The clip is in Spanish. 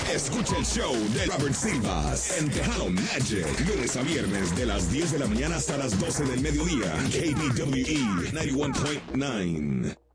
Escucha el show de Robert Silvas en Tejano Magic, lunes a viernes de las 10 de la mañana hasta las 12 del mediodía. KBWE 91.9.